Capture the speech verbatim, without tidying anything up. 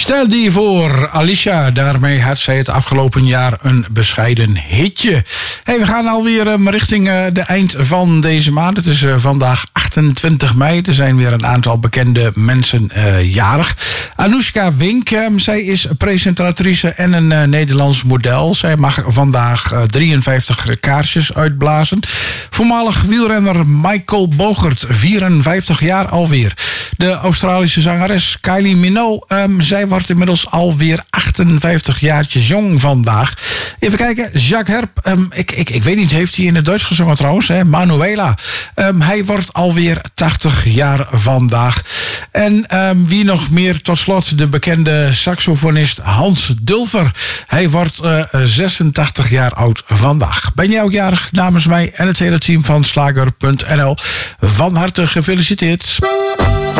Stel die voor, Alicia. Daarmee had zij het afgelopen jaar een bescheiden hitje. Hey, we gaan alweer um, richting uh, de eind van deze maand. Het is uh, vandaag achtentwintig mei. Er zijn weer een aantal bekende mensen uh, jarig. Anoushka Wink, um, zij is presentatrice en een uh, Nederlands model. Zij mag vandaag uh, drieënvijftig kaarsjes uitblazen. Voormalig wielrenner Michael Bogert, vierenvijftig jaar alweer. De Australische zangeres Kylie Minogue, um, zij wordt inmiddels alweer achtenvijftig jaartjes jong vandaag. Even kijken, Jacques Herp, um, ik, ik, ik weet niet, heeft hij in het Duits gezongen trouwens, hè? Manuela. Um, hij wordt alweer tachtig jaar vandaag. En um, wie nog meer, tot slot de bekende saxofonist Hans Dulfer. Hij wordt uh, zesentachtig jaar oud vandaag. Ben jij ook jarig? Namens mij en het hele team van Slager punt n l van harte gefeliciteerd.